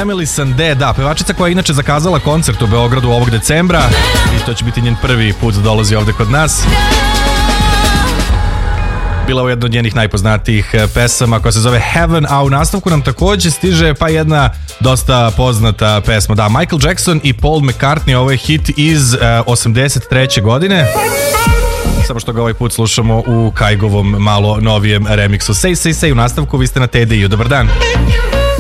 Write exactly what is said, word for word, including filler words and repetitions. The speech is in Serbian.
Emily Sandé, da, pevačica koja je inače zakazala koncert u Beogradu ovog decembra i to će biti njen prvi put da dolazi ovde kod nas. Bila u jedna od njenih najpoznatijih pesama koja se zove Heaven, a u nastavku nam takođe stiže pa jedna dosta poznata pesma. Da, Michael Jackson i Paul McCartney, ovo je hit iz uh, osamdeset treće godine. Samo što ga ovaj put slušamo u Kaigovom malo novijem remiksu. Say, say, say u nastavku, vi ste na T D I-u. Dobar dan.